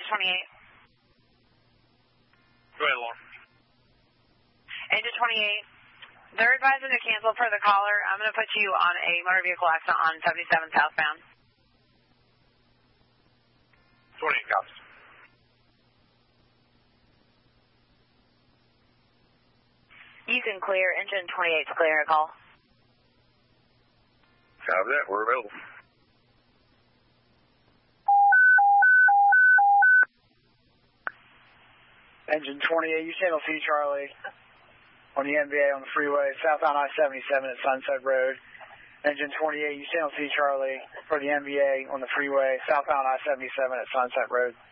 28. Go ahead, Lauren. Engine 28. They're advising to cancel for the caller. I'm going to put you on a motor vehicle accident on 77 southbound. 28 copies. You can clear. Engine 28's clear. Call. Copy that. We're available. Engine 28, you channel C Charlie on the NBA on the freeway, southbound I-77 at Sunset Road. Engine 28, you channel C Charlie for the NBA on the freeway, southbound I-77 at Sunset Road.